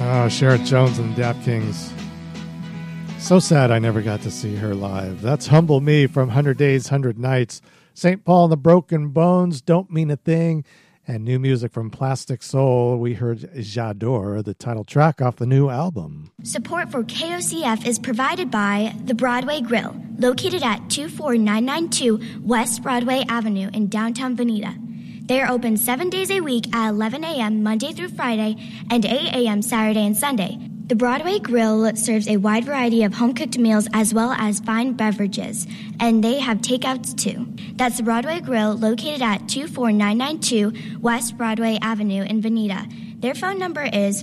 Oh, Sharon Jones and the Dap Kings. So sad I never got to see her live. That's Humble Me from 100 Days, 100 Nights. St. Paul and the Broken Bones, Don't Mean a Thing. And new music from Plastic Soul. We heard J'adore, the title track off the new album. Support for KOCF is provided by The Broadway Grill, located at 24992 West Broadway Avenue in downtown Veneta. They are open 7 days a week at 11 a.m. Monday through Friday and 8 a.m. Saturday and Sunday. The Broadway Grill serves a wide variety of home-cooked meals as well as fine beverages, and they have takeouts too. That's the Broadway Grill, located at 24992 West Broadway Avenue in Veneta. Their phone number is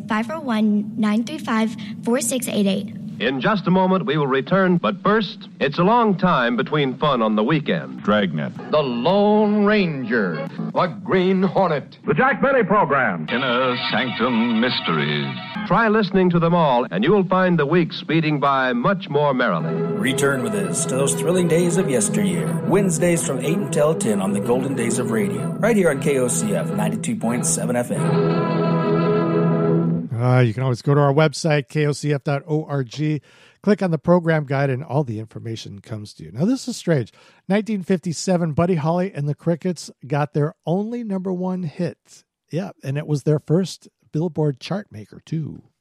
501-935-4688. In just a moment, we will return, but first, it's a long time between fun on the weekend. Dragnet. The Lone Ranger. The Green Hornet. The Jack Benny Program. Inner Sanctum Mysteries. Try listening to them all, and you'll find the week speeding by much more merrily. Return with us to those thrilling days of yesteryear. Wednesdays from 8 until 10 on the Golden Days of Radio. Right here on KOCF 92.7 FM. You can always go to our website, kocf.org, click on the program guide, and all the information comes to you. Now, this is strange. 1957, Buddy Holly and the Crickets got their only number one hit. Yeah, and it was their first Billboard chart maker, too.